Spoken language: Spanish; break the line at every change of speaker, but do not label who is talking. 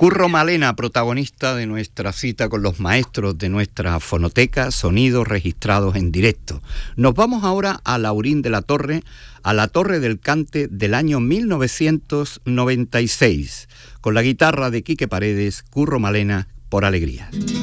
Curro Malena, protagonista de nuestra cita con los maestros de nuestra fonoteca, sonidos registrados en directo. Nos vamos ahora a Laurín de la Torre, a la Torre del Cante del año 1996, con la guitarra de Quique Paredes, Curro Malena, por Alegría.